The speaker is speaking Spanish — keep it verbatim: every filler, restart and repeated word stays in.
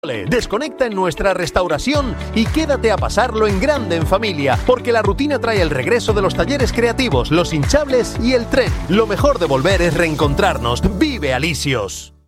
Desconecta en nuestra restauración y quédate a pasarlo en grande en familia, porque la rutina trae el regreso de los talleres creativos, los hinchables y el tren. Lo mejor de volver es reencontrarnos. ¡Vive Alisios!